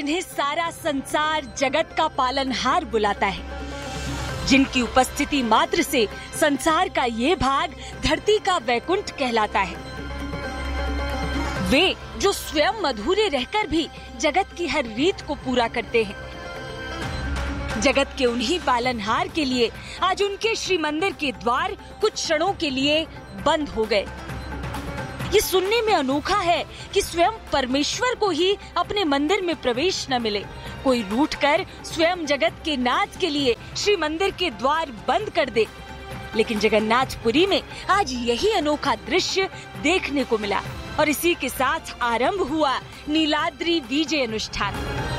जिन्हें सारा संसार जगत का पालनहार बुलाता है, जिनकी उपस्थिति मात्र से संसार का ये भाग धरती का वैकुंठ कहलाता है। वे जो स्वयं अधूरे रहकर भी जगत की हर रीत को पूरा करते हैं। जगत के उन्हीं पालनहार के लिए आज उनके श्री मंदिर के द्वार कुछ क्षणों के लिए बंद हो गए। ये सुनने में अनोखा है कि स्वयं परमेश्वर को ही अपने मंदिर में प्रवेश न मिले। कोई रूठकर स्वयं जगत के नाथ के लिए श्री मंदिर के द्वार बंद कर दे। लेकिन जगन्नाथपुरी में आज यही अनोखा दृश्य देखने को मिला और इसी के साथ आरंभ हुआ नीलाद्रि विजय अनुष्ठान।